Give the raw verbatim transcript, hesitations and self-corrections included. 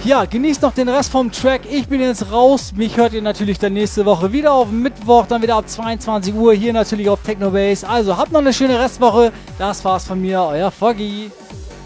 Ja, genießt noch den Rest vom Track. Ich bin jetzt raus. Mich hört ihr natürlich dann nächste Woche wieder auf Mittwoch, dann wieder ab zweiundzwanzig Uhr hier natürlich auf Technobase. Also habt noch eine schöne Restwoche. Das war's von mir, euer Foggy.